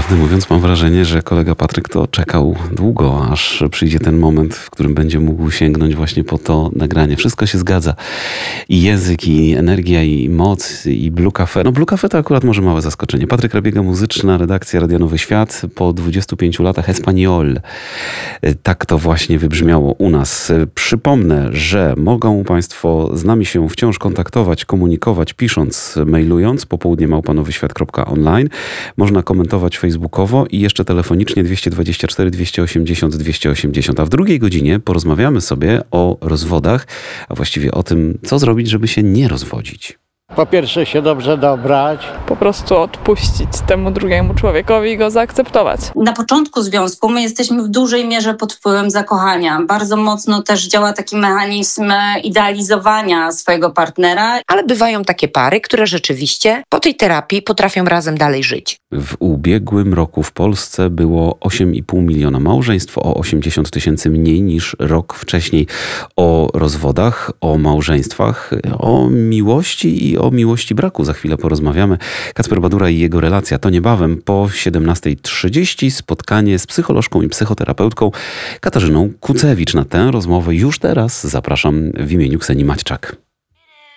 Prawdę mówiąc, mam wrażenie, że kolega Patryk to czekał długo, aż przyjdzie ten moment, w którym będzie mógł sięgnąć właśnie po to nagranie. Wszystko się zgadza. I język, i energia, i moc, i Blue Cafe. No Blue Cafe to akurat może małe zaskoczenie. Patryk Rabiega, muzyczna redakcja Radia Nowy Świat. Po 25 latach Espanol. Tak to właśnie wybrzmiało u nas. Przypomnę, że mogą Państwo z nami się wciąż kontaktować, komunikować, pisząc, mailując popołudnie@nowyświat.online. Można komentować facebookowo i jeszcze telefonicznie 224 280 280. A w drugiej godzinie porozmawiamy sobie o rozwodach, a właściwie o tym, co zrobić, żeby się nie rozwodzić. Po pierwsze się dobrze dobrać. Po prostu odpuścić temu drugiemu człowiekowi i go zaakceptować. Na początku związku my jesteśmy w dużej mierze pod wpływem zakochania. Bardzo mocno też działa taki mechanizm idealizowania swojego partnera. Ale bywają takie pary, które rzeczywiście po tej terapii potrafią razem dalej żyć. W ubiegłym roku w Polsce było 8,5 miliona małżeństw, o 80 tysięcy mniej niż rok wcześniej. O rozwodach, o małżeństwach, o miłości i o miłości braku za chwilę porozmawiamy. Kacper Badura i jego relacja to niebawem po 17:30 spotkanie z psycholożką i psychoterapeutką Katarzyną Kucewicz. Na tę rozmowę już teraz zapraszam w imieniu Ksenii Maćczak.